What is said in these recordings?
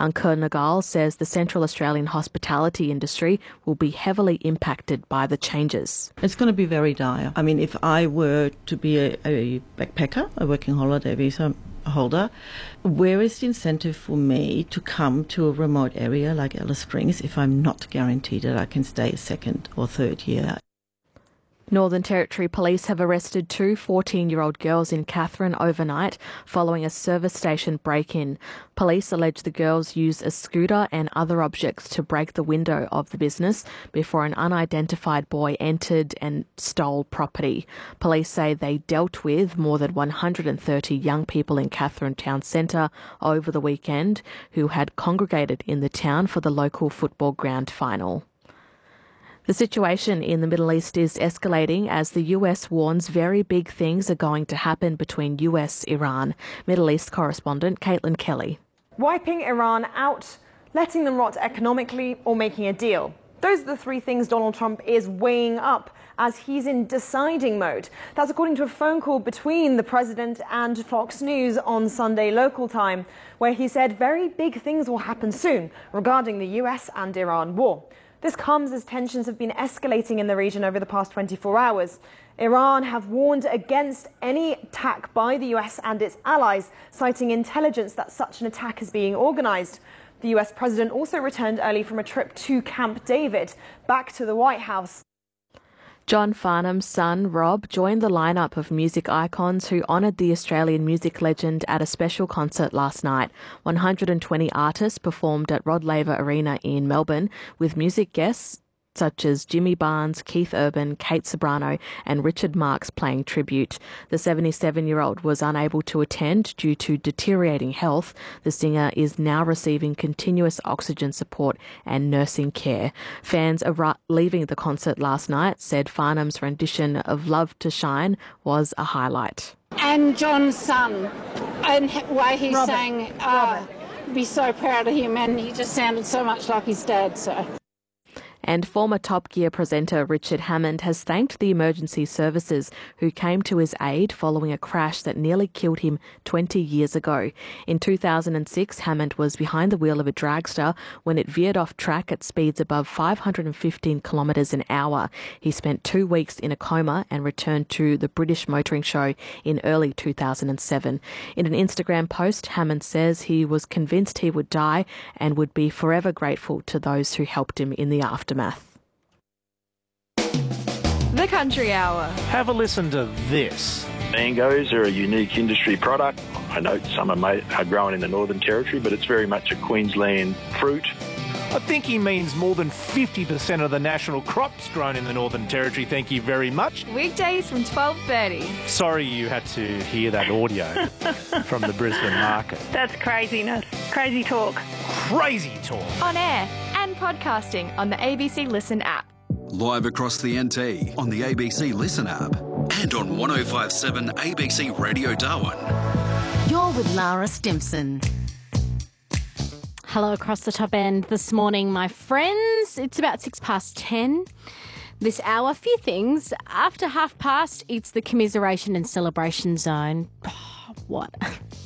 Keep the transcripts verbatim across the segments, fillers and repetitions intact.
Ankur Nagal says the Central Australian hospitality industry will be heavily impacted by the changes. It's going to be very dire. I mean, if I were to be a, a backpacker, a working holiday visa holder, where is the incentive for me to come to a remote area like Alice Springs if I'm not guaranteed that I can stay a second or third year? Northern Territory Police have arrested two fourteen-year-old girls in Katherine overnight following a service station break-in. Police allege the girls used a scooter and other objects to break the window of the business before an unidentified boy entered and stole property. Police say they dealt with more than one hundred thirty young people in Katherine Town Centre over the weekend who had congregated in the town for the local football grand final. The situation in the Middle East is escalating as the U S warns very big things are going to happen between U S-Iran. Middle East correspondent Caitlin Kelly. Wiping Iran out, letting them rot economically, or making a deal. Those are the three things Donald Trump is weighing up as he's in deciding mode. That's according to a phone call between the president and Fox News on Sunday local time, where he said very big things will happen soon regarding the U S and Iran war. This comes as tensions have been escalating in the region over the past twenty-four hours. Iran have warned against any attack by the U S and its allies, citing intelligence that such an attack is being organised. The U S president also returned early from a trip to Camp David, back to the White House. John Farnham's son, Rob, joined the lineup of music icons who honoured the Australian music legend at a special concert last night. one hundred twenty artists performed at Rod Laver Arena in Melbourne, with music guests such as Jimmy Barnes, Keith Urban, Kate Sobrano and Richard Marx playing tribute. The seventy-seven-year-old was unable to attend due to deteriorating health. The singer is now receiving continuous oxygen support and nursing care. Fans ar- leaving the concert last night said Farnham's rendition of Love to Shine was a highlight. And John's son, and why he Robert. sang, uh, be so proud of him, and he just sounded so much like his dad, so... And former Top Gear presenter Richard Hammond has thanked the emergency services who came to his aid following a crash that nearly killed him twenty years ago. In two thousand six, Hammond was behind the wheel of a dragster when it veered off track at speeds above five hundred fifteen kilometres an hour. He spent two weeks in a coma and returned to the British Motoring Show in early two thousand seven. In an Instagram post, Hammond says he was convinced he would die and would be forever grateful to those who helped him in the aftermath. The Country Hour. Have a listen to this. Mangoes are a unique industry product. I know some are, made, are grown in the Northern Territory, but it's very much a Queensland fruit. I think he means more than fifty percent of the national crops grown in the Northern Territory. Thank you very much. Weekdays from twelve thirty. Sorry you had to hear that audio from the Brisbane market. That's craziness. Crazy talk. Crazy talk. On air and podcasting on the A B C Listen app. Live across the N T on the A B C Listen app and on one oh five point seven A B C Radio Darwin. You're with Lara Stimson. Hello across the top end this morning, my friends. It's about six past ten. This hour, a few things. After half past, it's the commiseration and celebration zone. Oh, what?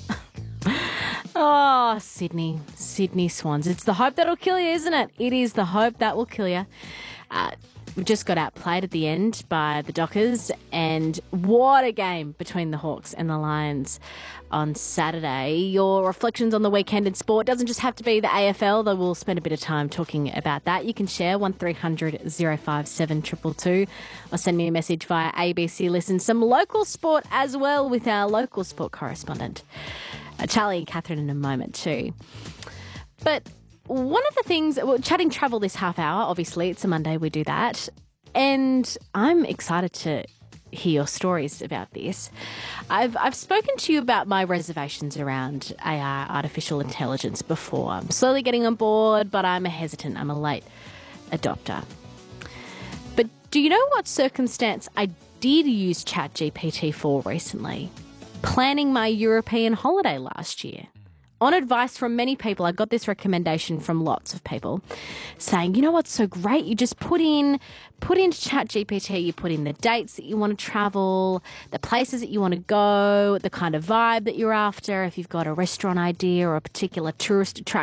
Oh, Sydney. Sydney Swans. It's the hope that'll kill you, isn't it? It is the hope that will kill you. Uh, we just got outplayed at the end by the Dockers, and what a game between the Hawks and the Lions on Saturday. Your reflections on the weekend in sport doesn't just have to be the A F L, though we'll spend a bit of time talking about that. You can share one three hundred oh five seven two two two or send me a message via A B C Listen. Some local sport as well with our local sport correspondent, uh, Charlie and Catherine, in a moment too. But one of the things, well, chatting travel this half hour, obviously, it's a Monday, we do that. And I'm excited to hear your stories about this. I've I've spoken to you about my reservations around A I, artificial intelligence, before. I'm slowly getting on board, but I'm a hesitant. I'm a late adopter. But do you know what circumstance I did use ChatGPT for recently? Planning my European holiday last year. On advice from many people, I got this recommendation from lots of people saying, you know what's so great? You just put in, put into ChatGPT, you put in the dates that you want to travel, the places that you want to go, the kind of vibe that you're after, if you've got a restaurant idea or a particular tourist attraction